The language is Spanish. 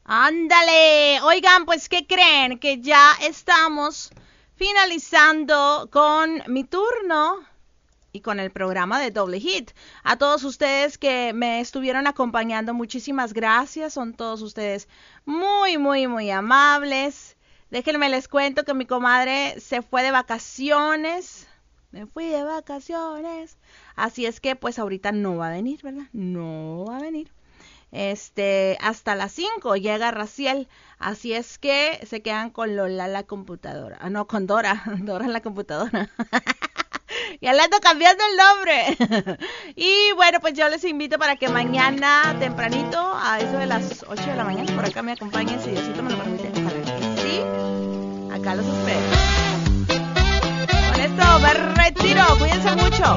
Ándale. Oigan, pues, ¿qué creen? Que ya estamos finalizando con mi turno y con el programa de Doble Hit. A todos ustedes que me estuvieron acompañando, muchísimas gracias. Son todos ustedes muy, muy, muy amables. Déjenme les cuento que mi comadre se fue de vacaciones. Me fui de vacaciones. Así es que pues ahorita no va a venir, ¿verdad? No va a venir. Hasta las 5 llega Raciel. Así es que se quedan con Lola la computadora. Ah, no, con Dora. Dora en la computadora. Ya le ando cambiando el nombre. Y bueno, pues yo les invito para que mañana tempranito, a eso de las 8 de la mañana, por acá me acompañen, si Diosito me lo permite. Ojalá que sí. Acá los espero. Con esto me retiro. Cuídense mucho.